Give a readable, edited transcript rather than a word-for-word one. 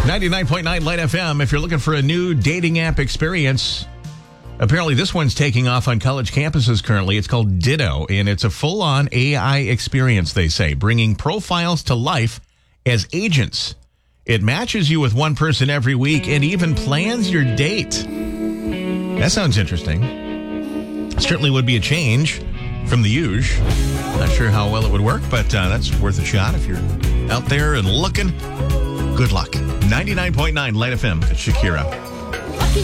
99.9 Light FM. If you're looking for a new dating app experience, apparently this one's taking off on college campuses currently. It's called Ditto, and it's a full-on AI experience, they say, bringing profiles to life as agents. It matches you with one person every week and even plans your date. That sounds interesting. Certainly would be a change from the usual. Not sure how well it would work, but that's worth a shot if you're out there and looking. Good luck. 99.9 Light FM. It's Shakira.